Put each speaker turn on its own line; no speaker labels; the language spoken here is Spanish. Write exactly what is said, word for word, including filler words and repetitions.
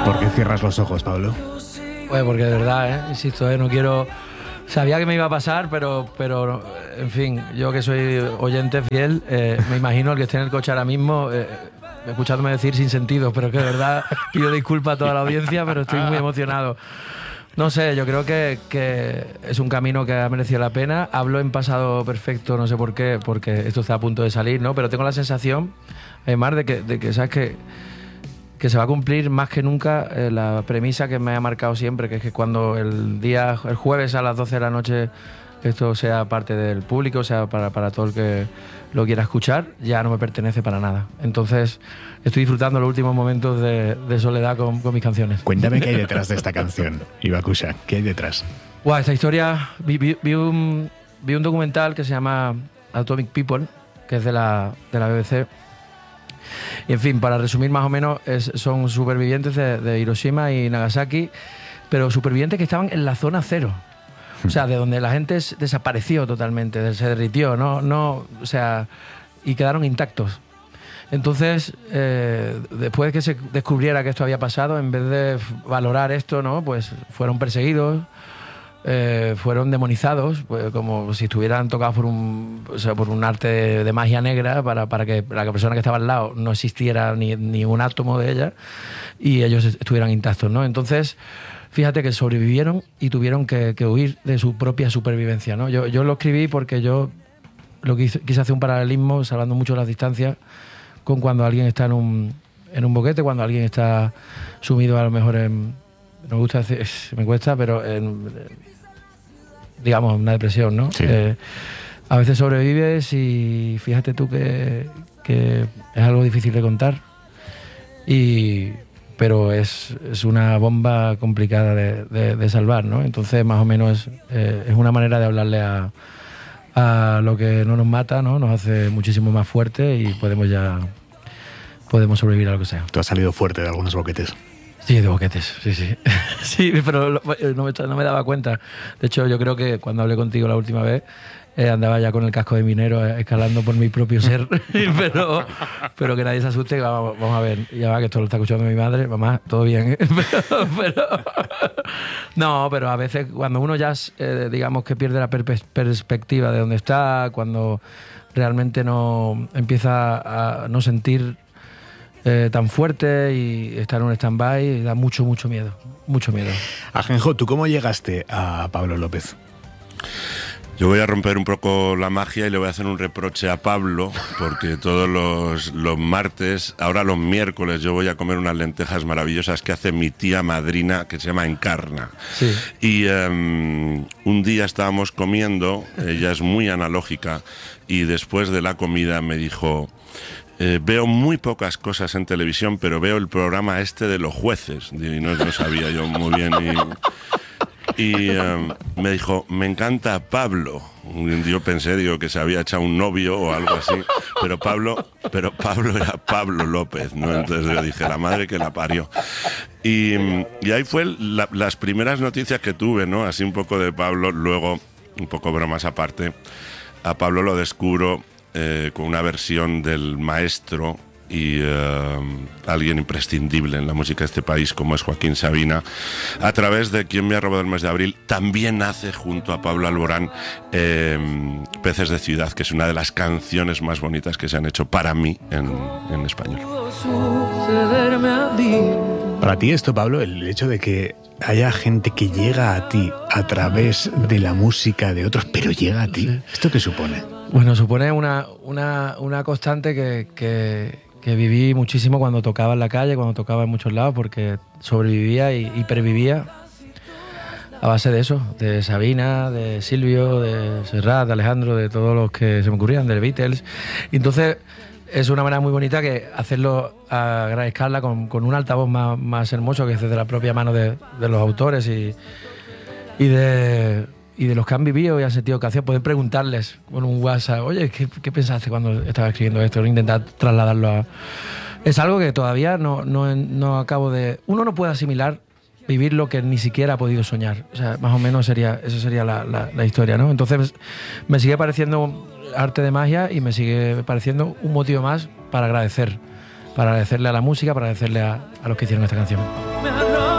¿Por qué cierras los ojos, Pablo?
Pues porque de verdad, ¿eh? Insisto, ¿eh? No quiero... Sabía que me iba a pasar, pero, pero en fin, yo que soy oyente fiel, eh, me imagino el que esté en el coche ahora mismo, eh, escuchándome decir sin sentido, pero que de verdad pido disculpas a toda la audiencia, pero estoy muy emocionado. No sé, yo creo que, que es un camino que ha merecido la pena. Hablo en pasado perfecto, no sé por qué, porque esto está a punto de salir, ¿no? Pero tengo la sensación, además, de que, de que ¿sabes qué? Que se va a cumplir más que nunca eh, la premisa que me ha marcado siempre, que es que cuando el día, el jueves a las doce de la noche esto sea parte del público, sea para, para todo el que lo quiera escuchar, ya no me pertenece para nada. Entonces estoy disfrutando los últimos momentos de, de soledad con, con mis canciones.
Cuéntame qué hay detrás de esta canción, Hibakusha, ¿qué hay detrás?
Wow, esta historia, vi, vi, vi, un, vi un documental que se llama Atomic People, que es de la, de la B B C. Y en fin, para resumir más o menos, es, son supervivientes de, de Hiroshima y Nagasaki, pero supervivientes que estaban en la zona cero. O sea, de donde la gente desapareció totalmente, se derritió, ¿no? no o sea, y quedaron intactos. Entonces, eh, después de que se descubriera que esto había pasado, en vez de valorar esto, ¿no? Pues fueron perseguidos, eh, fueron demonizados, pues como si estuvieran tocados por un, o sea, por un arte de, de magia negra para, para que la persona que estaba al lado no existiera ni, ni un átomo de ella y ellos estuvieran intactos, ¿no? Entonces, fíjate que sobrevivieron y tuvieron que, que huir de su propia supervivencia, ¿no? Yo, yo lo escribí porque yo lo quise, quise hacer un paralelismo, salvando mucho las distancias, con cuando alguien está en un, en un boquete, cuando alguien está sumido a lo mejor en, no me gusta decir, me cuesta, pero en, digamos, una depresión, ¿no?
Sí.
Eh, a veces sobrevives y fíjate tú que, que es algo difícil de contar, y, pero es, es una bomba complicada de, de, de salvar, ¿no? Entonces, más o menos, eh, es una manera de hablarle a, a lo que no nos mata, ¿no? Nos hace muchísimo más fuerte y podemos ya podemos sobrevivir a lo que sea.
Tú has salido fuerte de algunos boquetes.
Sí, de boquetes, sí, sí. Sí, pero no me, no me daba cuenta. De hecho, yo creo que cuando hablé contigo la última vez, eh, andaba ya con el casco de minero eh, escalando por mi propio ser. pero, pero que nadie se asuste, vamos, vamos a ver. Ya va, que esto lo está escuchando mi madre. Mamá, todo bien, ¿eh? pero, pero, no, pero a veces cuando uno ya, eh, digamos que pierde la per perspectiva de dónde está, cuando realmente no empieza a no sentir Eh, tan fuerte y estar en un stand-by, da mucho, mucho miedo, mucho miedo.
Ajenjo, ¿tú cómo llegaste a Pablo López?
Yo voy a romper un poco la magia y le voy a hacer un reproche a Pablo, porque todos los, los martes, ahora los miércoles, yo voy a comer unas lentejas maravillosas que hace mi tía madrina, que se llama Encarna.
Sí.
Y um, un día estábamos comiendo, ella es muy analógica, y después de la comida me dijo... Eh, veo muy pocas cosas en televisión, pero veo el programa este de los jueces. Y no, no sabía yo muy bien. Y, y um, me dijo, me encanta Pablo. Yo pensé, digo, que se había echado un novio o algo así. Pero Pablo, pero Pablo era Pablo López, ¿no? Entonces yo dije, la madre que la parió. Y, y ahí fue la, las primeras noticias que tuve, ¿no? Así un poco de Pablo. Luego, un poco bromas aparte, a Pablo lo descubro Eh, con una versión del maestro y uh, alguien imprescindible en la música de este país como es Joaquín Sabina, a través de Quien me ha robado el mes de abril. También hace junto a Pablo Alborán eh, Peces de ciudad, que es una de las canciones más bonitas que se han hecho para mí en, en español.
Para ti esto, Pablo, el hecho de que haya gente que llega a ti a través de la música de otros, pero llega a ti, ¿esto qué supone?
Bueno, supone una, una, una constante que, que, que viví muchísimo cuando tocaba en la calle, cuando tocaba en muchos lados, porque sobrevivía y hipervivía a base de eso, de Sabina, de Silvio, de Serrat, de Alejandro, de todos los que se me ocurrían, de Beatles. Y entonces es una manera muy bonita que hacerlo a gran escala con, con un altavoz más, más hermoso, que es desde la propia mano de, de los autores y, y de... y de los que han vivido y han sentido canción, pueden preguntarles con un WhatsApp, oye, ¿qué, qué pensaste cuando estaba escribiendo esto? Intentar trasladarlo a... Es algo que todavía no, no, no acabo de... Uno no puede asimilar, vivir lo que ni siquiera ha podido soñar. O sea, más o menos sería, eso sería la, la, la historia, ¿no? Entonces me sigue pareciendo arte de magia y me sigue pareciendo un motivo más para agradecer para agradecerle a la música, para agradecerle a, a los que hicieron esta canción.